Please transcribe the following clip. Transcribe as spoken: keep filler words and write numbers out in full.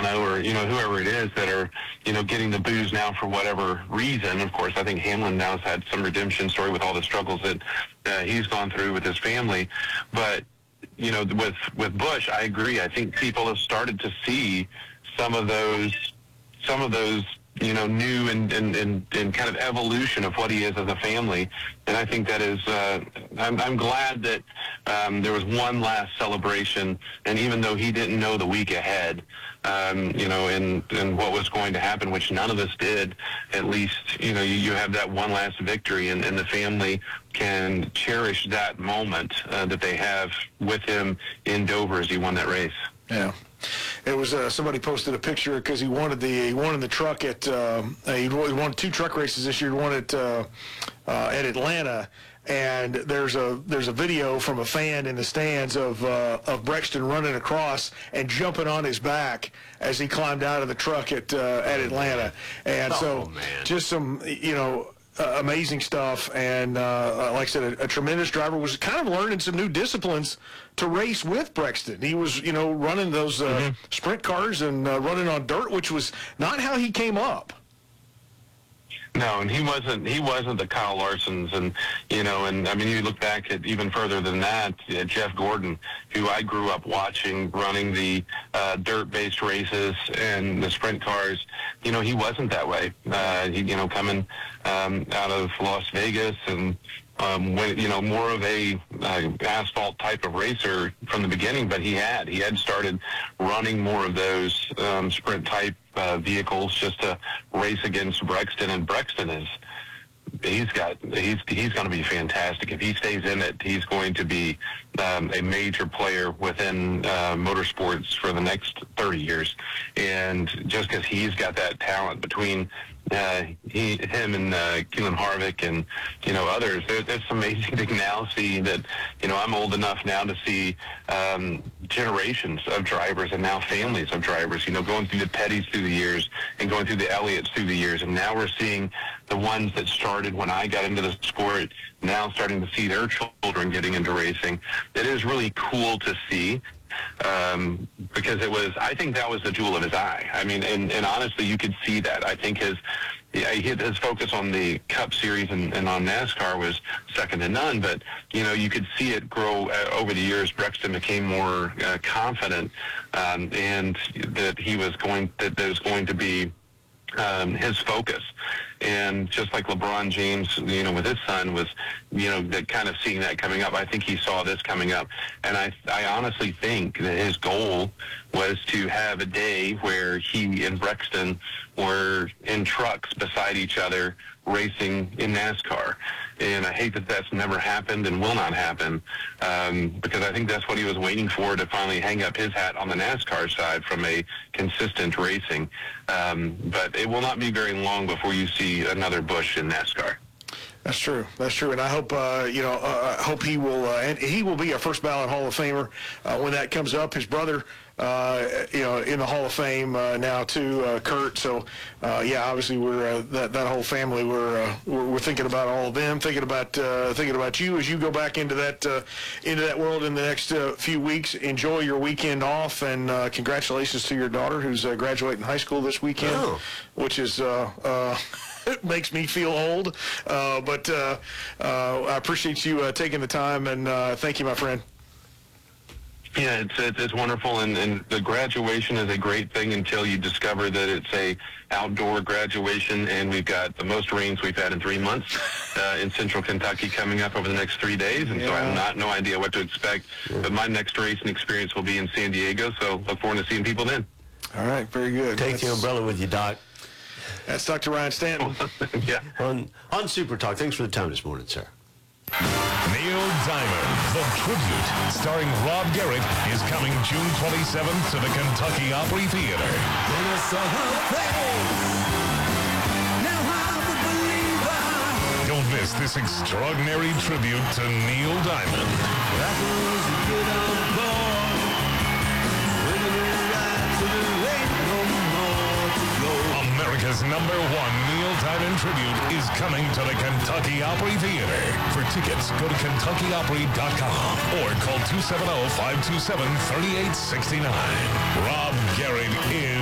Logano or, you know, whoever it is that are, you know, getting the boos now for whatever reason. Of course, I think Hamlin now's had some redemption story with all the struggles that uh, he's gone through with his family. But, you know, with, with Busch, I agree. I think people have started to see some of those, some of those, you know, new and, and, and, and kind of evolution of what he is as a family. And I think that is, uh, I'm, I'm glad that um, there was one last celebration. And even though he didn't know the week ahead, um, you know, and, and what was going to happen, which none of us did, at least, you know, you, you have that one last victory, and, and the family can cherish that moment uh, that they have with him in Dover as he won that race. Yeah. It was uh, somebody posted a picture because he wanted the he won in the truck at uh, he won two truck races this year. He won at uh, uh, at Atlanta, and there's a there's a video from a fan in the stands of uh, of Brexton running across and jumping on his back as he climbed out of the truck at uh, at Atlanta, and oh, so man. just some you know. Uh, amazing stuff, and uh, like I said, a, a tremendous driver. Was kind of learning some new disciplines to race with Brexton. He was, you know, running those uh, mm-hmm. sprint cars and uh, running on dirt, which was not how he came up. No, and he wasn't. He wasn't the Kyle Larsons, and you know, and I mean, you look back at even further than that, uh, Jeff Gordon, who I grew up watching running the uh, dirt-based races and the sprint cars. You know, he wasn't that way. Uh, he, you know, coming um, out of Las Vegas and. Um, when, you know, more of a uh, asphalt type of racer from the beginning, but he had he had started running more of those um, sprint type uh, vehicles just to race against Brexton, and Brexton is he's got he's he's going to be fantastic if he stays in it. He's going to be um, a major player within uh, motorsports for the next thirty years, and just because he's got that talent between. Uh, he, him and uh, Keelan Harvick and, you know, others, it, it's amazing to now see that, you know, I'm old enough now to see um, generations of drivers and now families of drivers, you know, going through the Pettys through the years and going through the Elliots through the years. And now we're seeing the ones that started when I got into the sport now starting to see their children getting into racing. It is really cool to see. Um, because it was, I think that was the jewel of his eye. I mean, and, and honestly, you could see that. I think his yeah, his focus on the Cup Series and, and on NASCAR was second to none. But you know, you could see it grow uh, over the years. Brexton became more uh, confident, um, and that he was going that there was going to be. Um, his focus, and just like LeBron James, you know, with his son was, you know, that kind of seeing that coming up. I think he saw this coming up, and I, I honestly think that his goal was to have a day where he and Brexton were in trucks beside each other racing in NASCAR. And I hate that that's never happened and will not happen, um, because I think that's what he was waiting for, to finally hang up his hat on the NASCAR side from a consistent racing. Um, but it will not be very long before you see another Busch in NASCAR. That's true. That's true, and I hope uh, you know. Uh, I hope he will. Uh, and he will be a first ballot Hall of Famer uh, when that comes up. His brother, uh, you know, in the Hall of Fame uh, now too, uh, Kurt. So, uh, yeah, obviously we're uh, that that whole family. We're, uh, we're we're thinking about all of them. Thinking about uh, thinking about you as you go back into that uh, into that world in the next uh, few weeks. Enjoy your weekend off, and uh, congratulations to your daughter who's uh, graduating high school this weekend, oh. which is. Uh, uh, It makes me feel old, uh, but uh, uh, I appreciate you uh, taking the time, and uh, thank you, my friend. Yeah, it's it's, it's wonderful, and, and the graduation is a great thing until you discover that it's a outdoor graduation, and we've got the most rains we've had in three months uh, in central Kentucky coming up over the next three days, and yeah. so I have not no idea what to expect. Yeah. But my next racing experience will be in San Diego, so look forward to seeing people then. All right, very good. Take That's... the umbrella with you, Doc. That's Doctor Ryan Stanton. yeah. On, on Super Talk. Thanks for the time this morning, sir. Neil Diamond, The Tribute, starring Rob Garrett, is coming June twenty-seventh to the Kentucky Opry Theater. When I saw her face, now I'm a believer. Don't miss this extraordinary tribute to Neil Diamond. That was a good on board. When we ride to the lake, no more to go. America's number one Neil Diamond tribute is coming to the Kentucky Opry Theater. For tickets, go to Kentucky Opry dot com or call two seven zero, five two seven, three eight six nine. Rob Garrett is